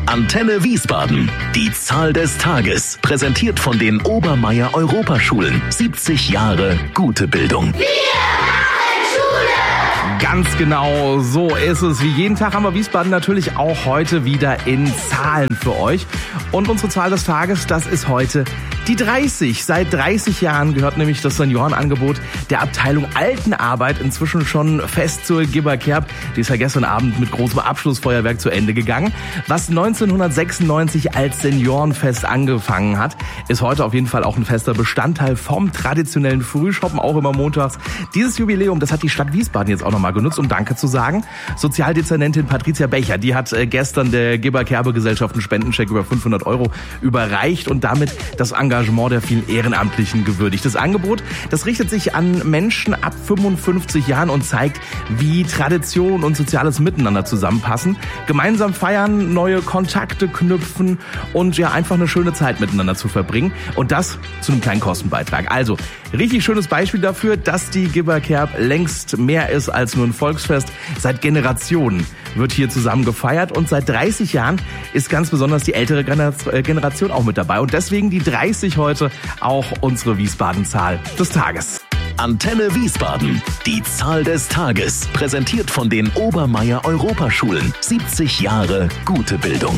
Antenne Wiesbaden. Die Zahl des Tages. Präsentiert von den Obermeier Europaschulen. 70 Jahre gute Bildung. Ganz genau, so ist es. Wie jeden Tag haben wir Wiesbaden natürlich auch heute wieder in Zahlen für euch. Und unsere Zahl des Tages, das ist heute die 30. Seit 30 Jahren gehört nämlich das Seniorenangebot der Abteilung Altenarbeit inzwischen schon fest zur Gibberkerb. Die ist ja gestern Abend mit großem Abschlussfeuerwerk zu Ende gegangen. Was 1996 als Seniorenfest angefangen hat, ist heute auf jeden Fall auch ein fester Bestandteil vom traditionellen Frühschoppen, auch immer montags. Dieses Jubiläum, das hat die Stadt Wiesbaden jetzt auch nochmal genutzt, um Danke zu sagen. Sozialdezernentin Patricia Becher, die hat gestern der Gibberkerbe-Gesellschaft einen Spendencheck über 500 € überreicht und damit das Engagement der vielen Ehrenamtlichen gewürdigt. Das Angebot, das richtet sich an Menschen ab 55 Jahren und zeigt, wie Tradition und soziales Miteinander zusammenpassen. Gemeinsam feiern, neue Kontakte knüpfen und ja einfach eine schöne Zeit miteinander zu verbringen. Und das zu einem kleinen Kostenbeitrag. Also richtig schönes Beispiel dafür, dass die Gibberkerb längst mehr ist als nur ein Volksfest. Seit Generationen wird hier zusammen gefeiert und seit 30 Jahren ist ganz besonders die ältere Generation auch mit dabei. Und deswegen die 30 heute auch unsere Wiesbaden-Zahl des Tages. Antenne Wiesbaden. Die Zahl des Tages. Präsentiert von den Obermeier Europaschulen. 70 Jahre gute Bildung.